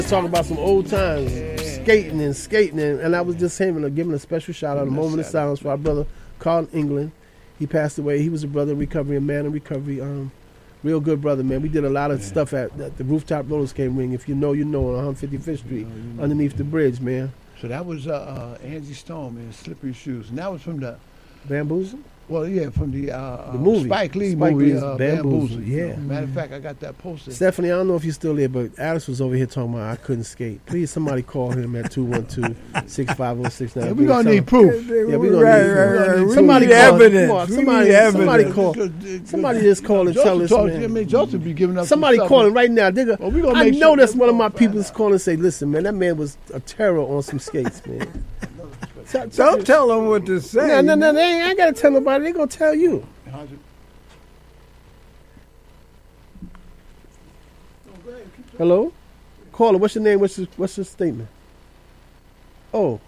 Talking about some old times, skating, and I was just giving a special shout out, a moment of silence for our brother Carl England. He passed away. He was a brother in recovery, a man in recovery. Real good brother, man. We did a lot of stuff at the Rooftop Roller Skate Ring. If you know, you know, on 155th Street, underneath the bridge, man. So that was Angie Stone, man, Slippery Shoes. And that was from the Bamboozle? Well, yeah, from the movie. Spike Lee movie, Bamboozle. Yeah. Matter of fact, I got that poster. Stephanie, I don't know if you're still there, but Alice was over here talking about I couldn't skate. Please, somebody call him at 212-650-69. Yeah, we're going to need proof. Yeah, we're going to need somebody call evidence. Somebody just call and tell us, man. Joseph be giving up somebody calling right now. I know that's one of my people that's calling and say, listen, man, that man was a terror on some skates, man. Don't tell them what to say. No, I ain't got to tell nobody. They going to tell you. Hello? Caller, what's your name? What's your statement? Oh.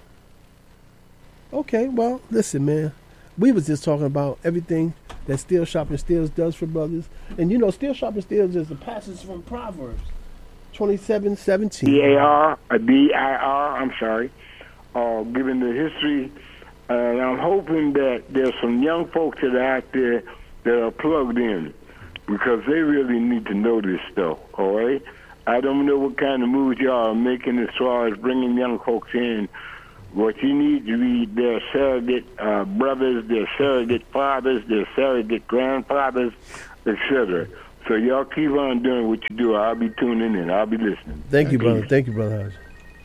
Okay, well, listen, man. We was just talking about everything that Steel Shopping Steels does for brothers. And you know, Steel Shopping Steels is a passage from Proverbs 27:17. B-I-R, I'm sorry. Given the history, and I'm hoping that there's some young folks that are out there that are plugged in, because they really need to know this stuff, all right? I don't know what kind of moves y'all are making as far as bringing young folks in. What you need to be their surrogate brothers, their surrogate fathers, their surrogate grandfathers, etc. So y'all keep on doing what you do. I'll be tuning in. I'll be listening. Thank you, brother. Thank you, Brother Hodge.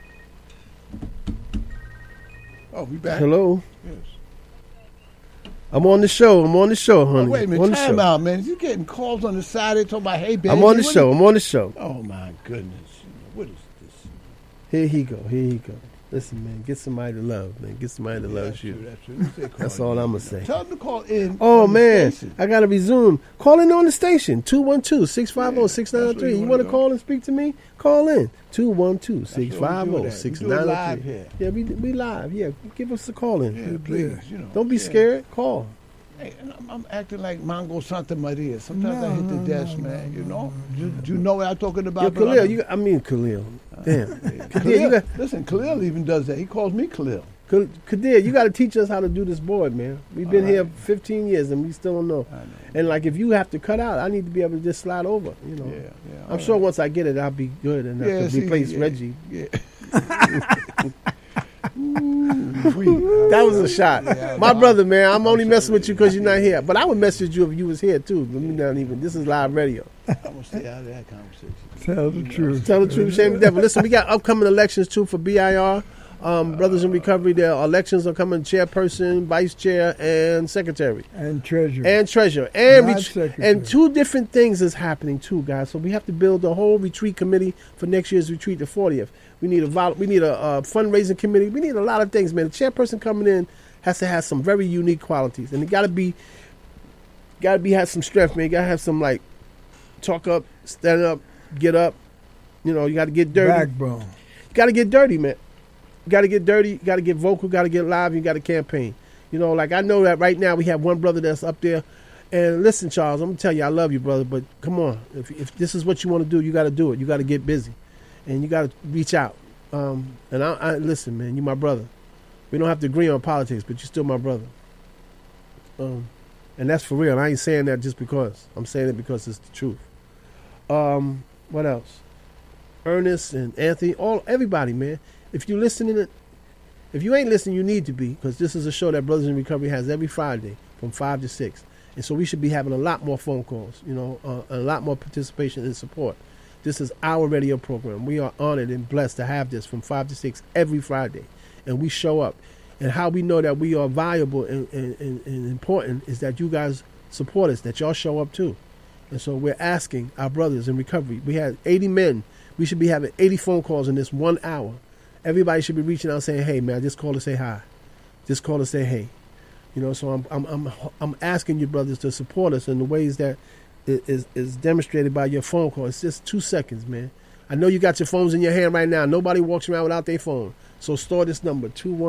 Oh, we back? Hello? Yes. I'm on the show, honey. Oh, wait a minute, time out, man. You getting calls on the side, they talking about, hey, baby. I'm on the show. Oh, my goodness. What is this? Here he go. Listen, man, get somebody to love, man. Get somebody that loves you. That's true. That's all I'm going to say. Tell them to call in. Oh, man, I got to resume. Call in on the station, 212-650-6903. You want to call and speak to me? Call in, 212-650-6903. Yeah, we live. Yeah, give us a call in. Yeah, please. Don't be scared. Call. Hey, I'm acting like Mongo Santa Maria. Sometimes I hit the desk, man, you know. Do you know what I'm talking about? Khalil, Khalil. Damn. Khalil, listen, Khalil even does that. He calls me Khalil. Kadir, you got to teach us how to do this board, man. We've been here 15 years and we still don't know. And like, if you have to cut out, I need to be able to just slide over, you know. Yeah. I'm sure once I get it, I'll be good and I can replace Reggie. Yeah. That was a shot. My brother, man, I'm only messing with you because you're not here. But I would message you if you was here, too. This is live radio. I'm going to stay out of that conversation. Tell the truth. Tell the truth, shame the devil. Listen, we got upcoming elections, too, for BIR. Brothers in Recovery, their elections are coming: chairperson, vice chair, and secretary, and treasurer, and two different things is happening too, guys. So we have to build a whole retreat committee for next year's retreat, the 40th. We need a fundraising committee. We need a lot of things, man. The chairperson coming in has to have some very unique qualities, and it got to have some strength, man. You got to have some like talk up, stand up, get up. You know, you got to get dirty. Backbone. You got to get dirty, man. You got to get dirty, you got to get vocal, got to get live, you got to campaign. You know, like I know that right now we have one brother that's up there. And listen, Charles, I'm going to tell you, I love you, brother, but come on. If this is what you want to do, you got to do it. You got to get busy. And you got to reach out. And I listen, man, you my brother. We don't have to agree on politics, but you're still my brother. And that's for real. I ain't saying that just because. I'm saying it because it's the truth. What else? Ernest and Anthony, everybody, man. If you listening, if you ain't listening, you need to be, because this is a show that Brothers in Recovery has every Friday from 5 to 6. And so we should be having a lot more phone calls, you know, a lot more participation and support. This is our radio program. We are honored and blessed to have this from 5 to 6 every Friday. And we show up. And how we know that we are valuable and important is that you guys support us, that y'all show up too. And so we're asking our brothers in recovery. We had 80 men. We should be having 80 phone calls in this 1 hour. Everybody should be reaching out saying, hey, man, just call to say hi. Just call to say hey. You know, so I'm asking you brothers to support us in the ways that is demonstrated by your phone call. It's just 2 seconds, man. I know you got your phones in your hand right now. Nobody walks around without their phone. So store this number,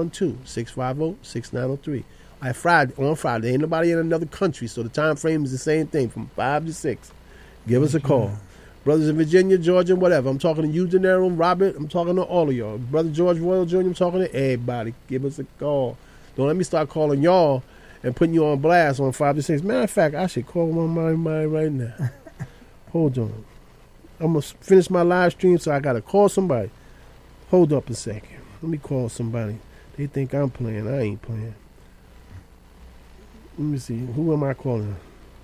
212-650-6903. On Friday. Ain't nobody in another country, so the time frame is the same thing, from 5 to 6. Give us a call. Brothers in Virginia, Georgia, whatever. I'm talking to you, De Niro, Robert. I'm talking to all of y'all. Brother George Royal Jr., I'm talking to everybody. Give us a call. Don't let me start calling y'all and putting you on blast on 5 to 6. Matter of fact, I should call my mind right now. Hold on. I'm going to finish my live stream, so I got to call somebody. Hold up a second. Let me call somebody. They think I'm playing. I ain't playing. Let me see. Who am I calling?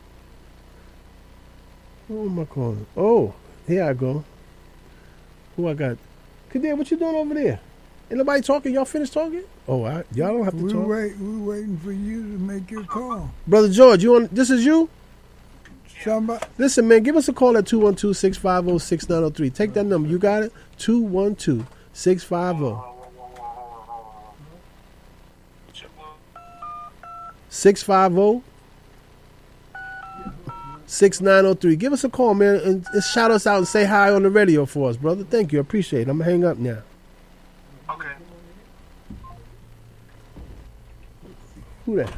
Who am I calling? Oh, here I go. Who I got? Kadir, what you doing over there? Ain't nobody talking? Y'all finished talking? Oh, y'all don't have to talk. We're waiting for you to make your call. Brother George, this is you? Somebody. Listen, man, give us a call at 212-650-6903. Take that number. You got it? 212-650. 650-6903. Give us a call, man, and shout us out and say hi on the radio for us, brother. Thank you. I appreciate it. I'm going to hang up now. Okay. Who that?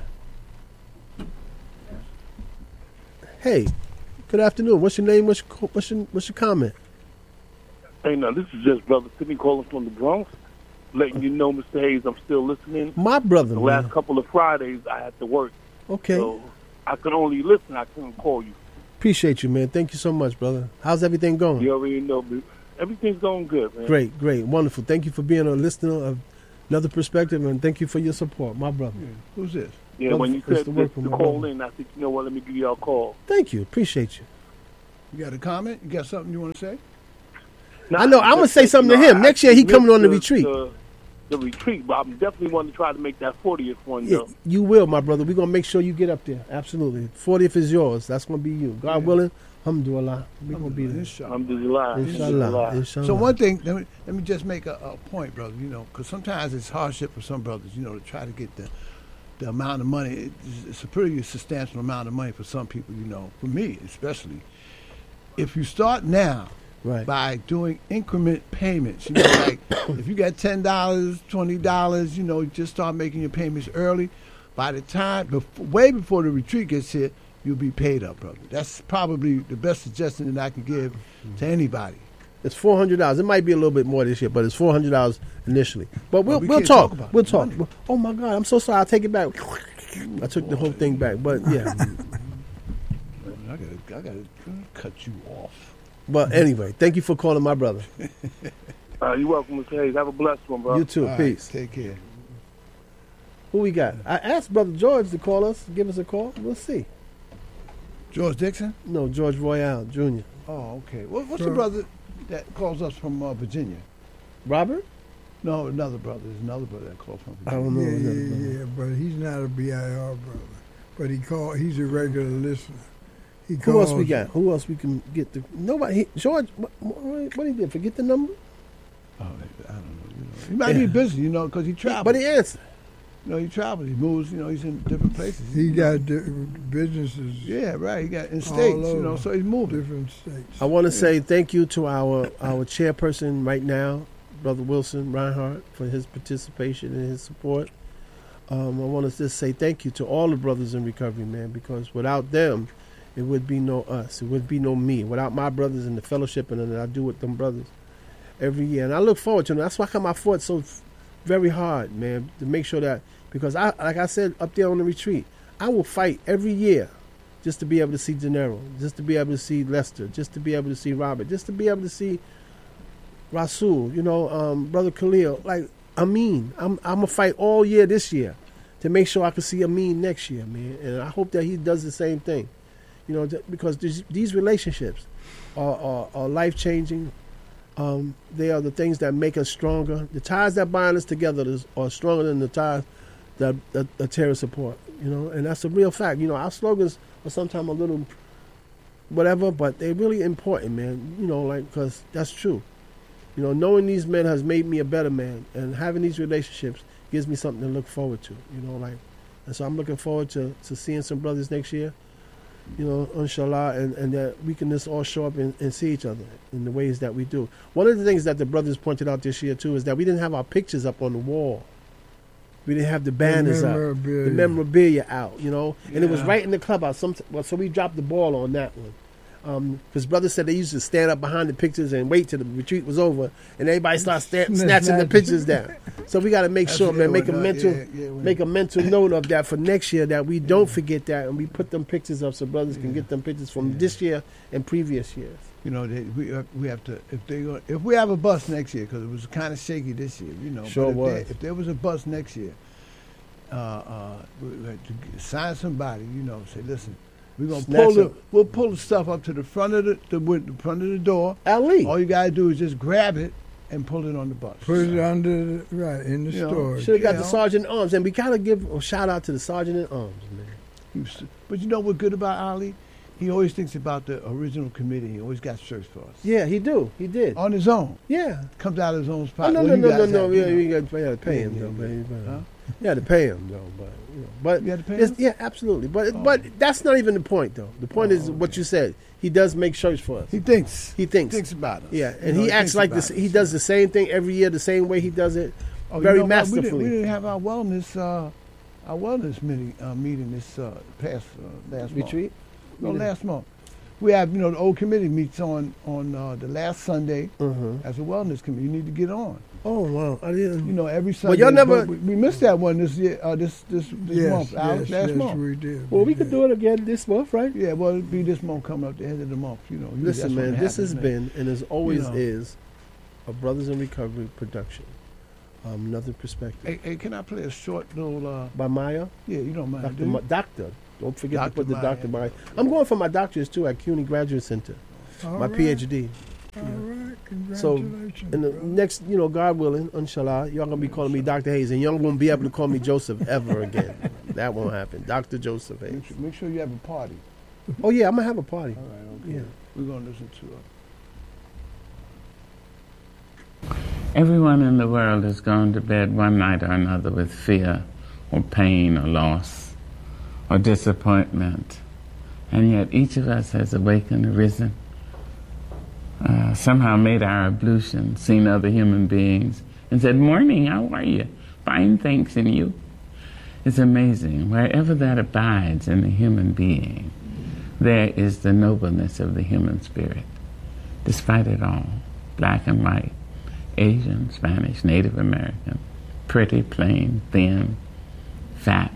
Hey, good afternoon. What's your name? What's your comment? Hey, now, this is just Brother Sidney calling from the Bronx, letting you know, Mr. Hayes, I'm still listening. My brother, The man. last couple of Fridays, I had to work. Okay. So I could only listen. I couldn't call you. Appreciate you, man. Thank you so much, brother. How's everything going? You already know, but everything's going good, man. Great. Wonderful. Thank you for being a listener of another perspective, and thank you for your support, my brother. Yeah. Who's this? Yeah, Brother, when you it's said the work to from my call brother. in, I said, you know what, let me give you a call. Thank you. Appreciate you. You got a comment? You got something you want to say? I know. I'm going to say something to him. Next year, he coming on the retreat. The retreat, but I'm definitely wanting to try to make that 40th one, Yeah, though. you will, my brother. We're going to make sure you get up there. Absolutely. 40th is yours. That's going to be you. God willing, alhamdulillah. We're going to be there. Inshallah. Alhamdulillah. Inshallah. So one thing, let me just make a point, brother. You know, because sometimes it's hardship for some brothers. You know, to try to get the amount of money. It's a pretty substantial amount of money for some people. You know, for me especially. If you start now, Right. by doing increment payments, you know, like if you got $10, $20, you know, just start making your payments early. By the time, way before the retreat gets here, you'll be paid up, brother. That's probably the best suggestion that I can give to anybody. It's $400. It might be a little bit more this year, but it's $400 initially. But we'll can't talk. talk about We'll it. talk. Oh my God, I'm so sorry. I'll take it back. I took the whole thing back, but yeah. I gotta cut you off. But anyway, thank you for calling my brother. You're welcome, Mr. Hayes. Have a blessed one, bro. You too. All right, Peace. take care. Who we got? I asked Brother George to call us, give us a call. We'll see. George Dixon? No, George Royale Jr. Oh, okay. What's the brother that calls us from Virginia? Robert? No, another brother. There's another brother that calls from I Virginia. don't know. Yeah, but he's not a BIR brother. But he's a regular listener. He Who else we calls- got? Who else we can get? Nobody. George, what he did? Forget the number? Oh, I don't know. You know. He might be busy, you know, because he travels. But he answered. You know, he travels. He moves. You know, he's in different places. He got businesses Yeah, right. He got in all states. You know, over so he's moving. different states. I want to say thank you to our chairperson right now, Brother Wilson Reinhardt, for his participation and his support. I want to just say thank you to all the brothers in recovery, man, because without them, it would be no us. It would be no me. Without my brothers and the fellowship and that I do with them brothers every year. And I look forward to them. That's why I fought so very hard, man, to make sure that, because like I said up there on the retreat, I will fight every year just to be able to see De Niro, just to be able to see Lester, just to be able to see Robert, just to be able to see Rasul, you know, Brother Khalil. Like, Amin, I'm going to fight all year this year to make sure I can see Amin next year, man. And I hope that he does the same thing. You know, because these relationships are life-changing. They are the things that make us stronger. The ties that bind us together are stronger than the ties that tear us apart. You know, and that's a real fact. You know, our slogans are sometimes a little whatever, but they're really important, man. You know, like, because that's true. You know, knowing these men has made me a better man, and having these relationships gives me something to look forward to. You know, like, and so I'm looking forward to seeing some brothers next year. You know, inshallah, and that we can just all show up and see each other in the ways that we do. One of the things that the brothers pointed out this year, too, is that we didn't have our pictures up on the wall. We didn't have the banners up, the memorabilia out, you know. And it was right in the clubhouse. So we dropped the ball on that one. Because brother said they used to stand up behind the pictures and wait till the retreat was over, and everybody starts snatching the pictures down. So we got to make sure, man, make a mental note of that for next year, that we don't forget that, and we put them pictures up so brothers can get them pictures from this year and previous years. You know, we have to, if we have a bus next year, because it was kind of shaky this year, you know. Sure was. If there was a bus next year, we had to sign somebody, you know, say, listen, we're gonna we'll pull the stuff up to the front of the front of the door. Ali. All you gotta do is just grab it and pull it on the bus. Put it under in the store. Should have got the sergeant at arms, and we gotta give a shout out to the sergeant at arms, man. But you know what's good about Ali? He always thinks about the original committee. He always got shirts for us. Yeah, he did. On his own. Yeah. Comes out of his own pocket. No. Yeah, you got to pay him, though, baby. You had to pay him, though, but you had to pay him? Yeah, absolutely. But that's not even the point, though. The point is what you said. He does make shirts for us. He thinks about us. Yeah, and he acts like this. He does the same thing every year, the same way he does it, very masterfully. We didn't have our wellness meeting this past last retreat. No, last month. We have, the old committee meets on the last Sunday as a wellness committee. You need to get on. Oh wow, I didn't. Every Sunday. Well, y'all never. We missed that one this year. This month. Last month. We did. Well, we could do it again this month, right? Yeah. Well, it'll be this month coming up the end of the month. Listen, man. This has been and as always is a Brothers in Recovery production. Another perspective. Hey, can I play a short little? By Maya? Yeah, you don't mind. Doctor. Don't forget to put the Maya. Dr. Maya. I'm going for my doctorate too at CUNY Graduate Center. My PhD. All right, congratulations. So, in the next, God willing, inshallah, y'all gonna be calling me Dr. Hayes, and y'all won't be able to call me Joseph ever again. That won't happen. Dr. Joseph Hayes. Make sure you have a party. Oh yeah, I'm gonna have a party. All right, okay. Yeah. We're gonna listen to it. Everyone in the world has gone to bed one night or another with fear or pain or loss or disappointment, and yet each of us has awakened, risen, somehow made our ablution, seen other human beings, and said, "Morning, how are you? Fine, thanks, and you?" It's amazing. Wherever that abides in the human being, there is the nobleness of the human spirit, despite it all. Black and white, Asian, Spanish, Native American, pretty, plain, thin, fat,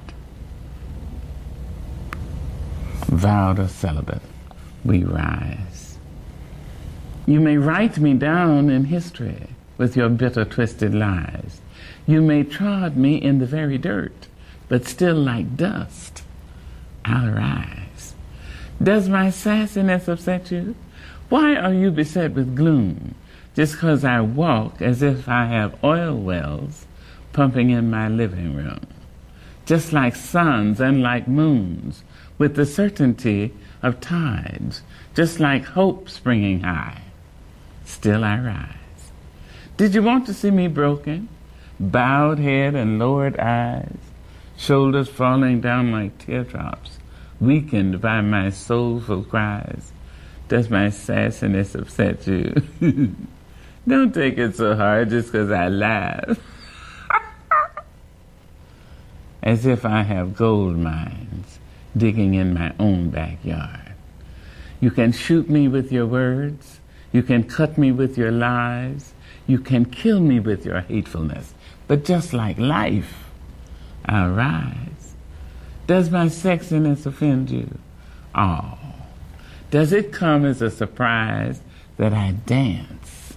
vowed or celibate, we rise. You may write me down in history with your bitter, twisted lies. You may trod me in the very dirt, but still like dust, I'll rise. Does my sassiness upset you? Why are you beset with gloom just 'cause I walk as if I have oil wells pumping in my living room? Just like suns and like moons, with the certainty of tides, just like hope springing high, still I rise. Did you want to see me broken, bowed head and lowered eyes, shoulders falling down like teardrops, weakened by my soulful cries? Does my sassiness upset you? Don't take it so hard just 'cause I laugh. As if I have gold mines digging in my own backyard. You can shoot me with your words. You can cut me with your lies. You can kill me with your hatefulness. But just like life, I'll rise. Does my sexiness offend you? Oh, does it come as a surprise that I dance?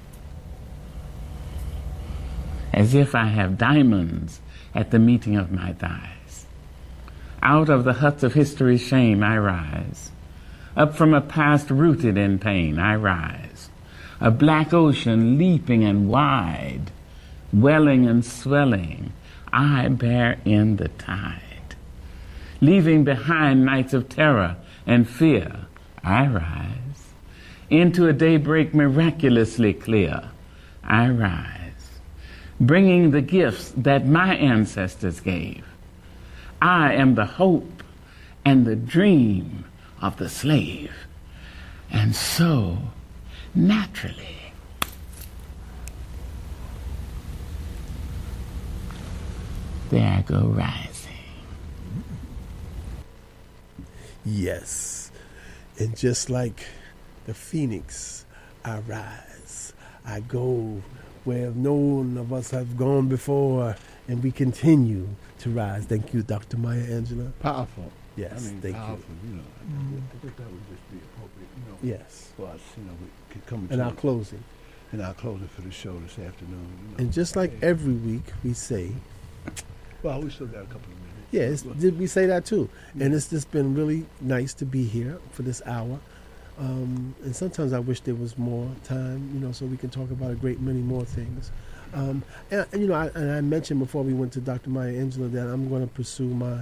As if I have diamonds at the meeting of my thighs. Out of the huts of history's shame I rise. Up from a past rooted in pain I rise. A black ocean leaping and wide, welling and swelling, I bear in the tide. Leaving behind nights of terror and fear, I rise. Into a daybreak miraculously clear, I rise. Bringing the gifts that my ancestors gave. I am the hope and the dream of the slave. And so, naturally, there I go rising. Yes. And just like the phoenix, I rise. I go where none of us have gone before, and we continue to rise. Thank you, Dr. Maya Angelou. Powerful. Yes, I mean, thank powerful, you. you know. I think that would just be appropriate, you know, Yes. for us, you know, we could come And our closing. and our closing for the show this afternoon. You know. And just like Hey. every week, we say, Well, we still got a couple of minutes. yeah, did we say that too? And it's just been really nice to be here for this hour. And sometimes I wish there was more time, you know, so we can talk about a great many more things. And you know, I mentioned before we went to Dr. Maya Angelou that I'm going to pursue my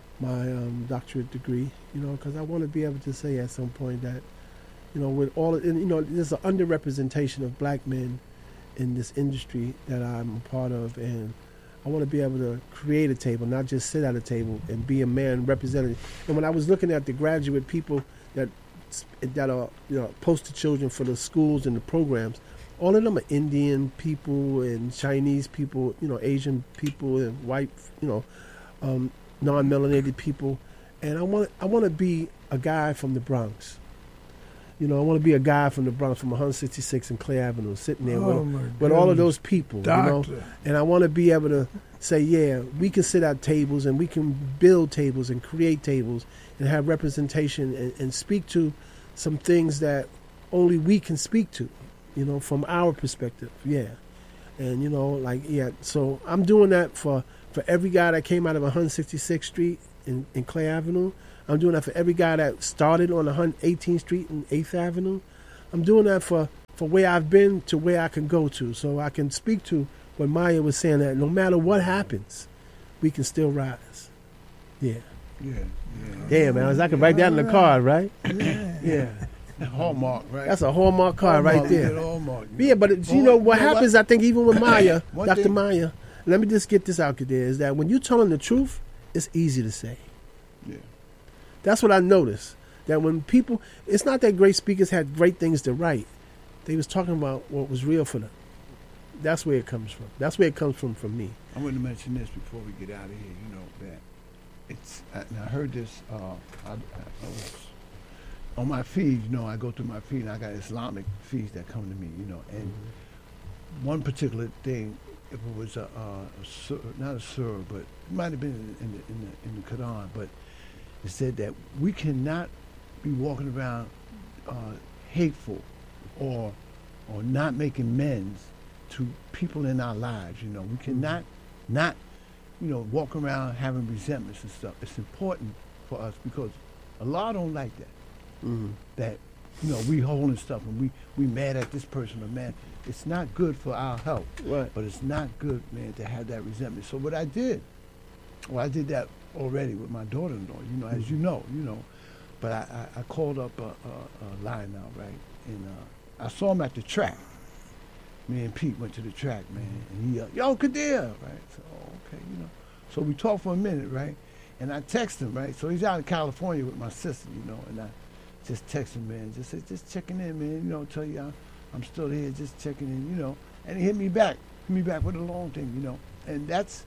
doctorate degree, you know, because I want to be able to say at some point that, you know, with all, and, you know, there's an underrepresentation of black men in this industry that I'm a part of, and I want to be able to create a table, not just sit at a table and be a man representative. And when I was looking at the graduate people that are, you know, poster children for the schools and the programs, all of them are Indian people and Chinese people, you know, Asian people and white, you know, non-melanated people. And I want to be a guy from the Bronx. You know, I want to be a guy from the Bronx, from 166 and Clay Avenue, sitting there with all of those people, Doctor. you know. And I want to be able to say, yeah, we can sit at tables and we can build tables and create tables and have representation and speak to some things that only we can speak to, you know, from our perspective, yeah. And, you know, like, yeah, so I'm doing that for every guy that came out of 166th Street in Clay Avenue. I'm doing that for every guy that started on 18th Street and 8th Avenue. I'm doing that for where I've been to where I can go to, so I can speak to what Maya was saying, that no matter what happens, we can still rise. Yeah. Yeah. Yeah, man. I can write that in the card, right? Yeah. Yeah. Hallmark, right? That's a Hallmark card right Hallmark, there. good Hallmark, Yeah, but you know what happens, I think, even with Maya, One Dr. thing- Maya, let me just get this out there, is that when you're telling the truth, it's easy to say. Yeah. That's what I noticed. That when people, it's not that great speakers had great things to write. They was talking about what was real for them. That's where it comes from. That's where it comes from me. I want to mention this before we get out of here. You know that it's. And I heard this. I was on my feed. You know, I go through my feed, and I got Islamic feeds that come to me. You know, and one particular thing, if it was not a surah, but it might have been in the Quran, but it said that we cannot be walking around hateful or not making amends to people in our lives. You know, we cannot not, you know, walk around having resentments and stuff. It's important for us because Allah don't like that. That, you know, we holding stuff and we mad at this person or mad. It's not good for our health. Right. But it's not good, man, to have that resentment. So what I did, I did that already with my daughter-in-law, you know, as you know. But I called up a line now, right? And I saw him at the track. Me and Pete went to the track, man, and he yo, Kadir, right? So, okay, you know. So we talked for a minute, right? And I text him, right? So he's out in California with my sister, you know, and I just text him, man, just checking in, man, you know, tell you I'm still here, just checking in, you know. And he hit me back with a long thing, you know. And that's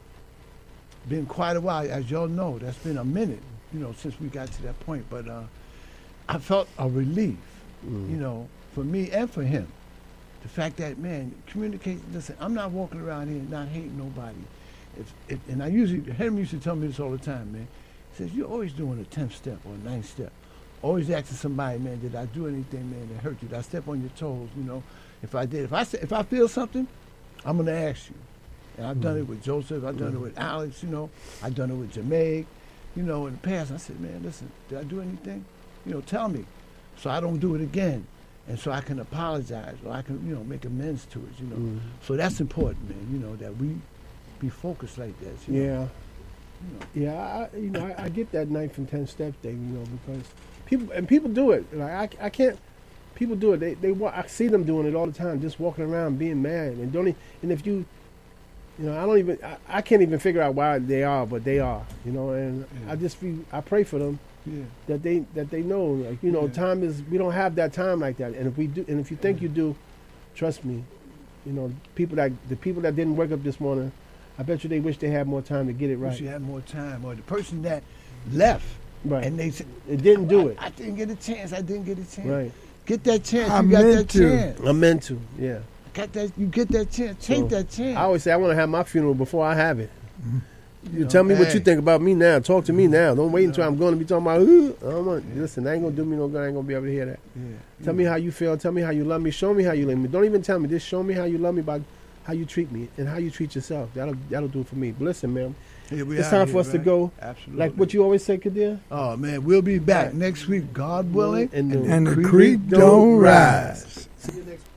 been quite a while, as y'all know. That's been a minute, you know, since we got to that point. But I felt a relief, you know, for me and for him. The fact that, man, communication, listen, I'm not walking around here not hating nobody. And Henry used to tell me this all the time, man. He says, you're always doing a 10th step or a 9th step. Always asking somebody, man, did I do anything, man, that hurt you? Did I step on your toes, you know? If I did, if I feel something, I'm going to ask you. And I've done it with Joseph. I've done it with Alex, you know. I've done it with Jermaine. You know, in the past, I said, man, listen, did I do anything? You know, tell me so I don't do it again. And so I can apologize or I can, you know, make amends to it, you know. So that's important, man, you know, that we be focused like that. You know? Yeah. Yeah, I get that 9th and 10th step thing, you know, because people do it. Like I can't. People do it. I see them doing it all the time, just walking around being mad and if you know, I can't even figure out why they are, but they are, you know. And I pray for them. Yeah. That they know, like, you know, time is, we don't have that time like that. And if we do, and if you think you do, trust me, you know, the people that didn't wake up this morning, I bet you they wish they had more time to get it right. Wish you had more time. Or the person that left Right. And they said, It didn't do it. I didn't get a chance. I didn't get a chance. Right. Get that chance. I You got meant that to. chance. I meant to. Yeah. Got that. You get that chance. Take So, that chance. I always say I want to have my funeral before I have it. You know, tell me what hey. you think about me now. Talk to me now. Don't wait until I'm going to be talking about. I don't want. Listen, that ain't gonna do me no good. I ain't gonna be able to hear that. Yeah. Tell me how you feel. Tell me how you love me. Show me how you love me. Don't even tell me. Just show me how you love me by how you treat me and how you treat yourself. That'll do it for me. But listen, man, Here we it's are time here, for us to right? go. Absolutely. Like what you always say, Kadir. Oh man, we'll be back Right. next week, God willing. And And the creek don't rise. See you next week.